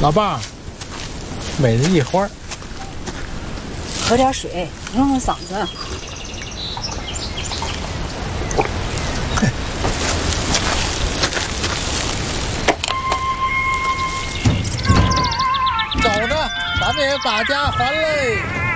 老伴儿，每日一花， 喝点水，弄弄嗓子。 走着，咱们也把家还嘞。